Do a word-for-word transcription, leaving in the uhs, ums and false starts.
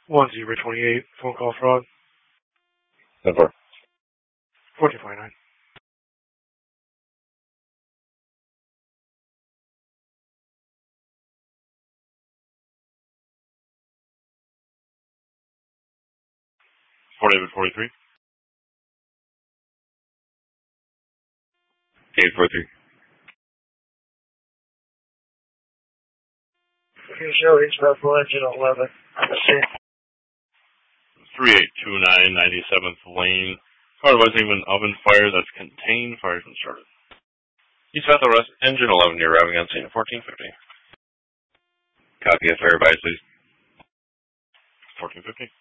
One zero twenty-eight. Phone call fraud. ten four. Fourteen forty-nine. Fort David forty-three. eight four three. Can you show H F Legend eleven? three eight two nine, ninety-seventh Lane. Car advising of an oven fire that's contained. Fire has been started. East Southwest Engine eleven, you're arriving on scene at fourteen fifty. Copy of fire advice, please. fourteen fifty.